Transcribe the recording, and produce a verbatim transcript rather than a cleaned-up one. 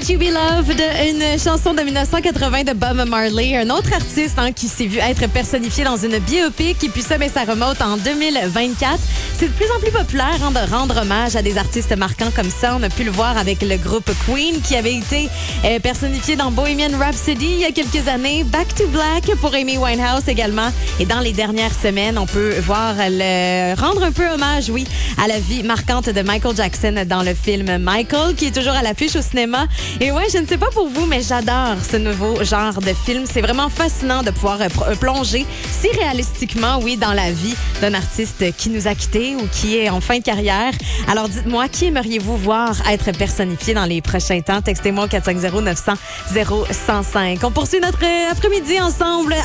Let You Be Loved, une chanson de dix-neuf cent quatre-vingts de Bob Marley, un autre artiste hein, qui s'est vu être personnifié dans une biopic et puis ça, mais ça remonte en deux mille vingt-quatre. C'est de plus en plus populaire hein, de rendre hommage à des artistes marquants comme ça. On a pu le voir avec le groupe Queen qui avait été euh, personnifié dans Bohemian Rhapsody il y a quelques années, Back to Black pour Amy Winehouse également. Et dans les dernières semaines, on peut voir le rendre un peu hommage, oui, à la vie marquante de Michael Jackson dans le film Michael, qui est toujours à l'affiche au cinéma. Et ouais, je ne sais pas pour vous, mais j'adore ce nouveau genre de film. C'est vraiment fascinant de pouvoir plonger si réalistiquement, oui, dans la vie d'un artiste qui nous a quittés ou qui est en fin de carrière. Alors dites-moi, qui aimeriez-vous voir être personnifié dans les prochains temps? Textez-moi au quatre cinq zéro neuf cent zéro cent cinq. On poursuit notre après-midi ensemble.